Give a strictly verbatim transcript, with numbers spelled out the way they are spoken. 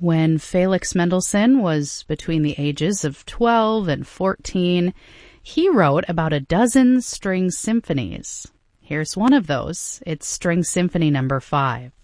When Felix Mendelssohn was between the ages of twelve and fourteen, he wrote about a dozen string symphonies. Here's one of those. It's String Symphony number five.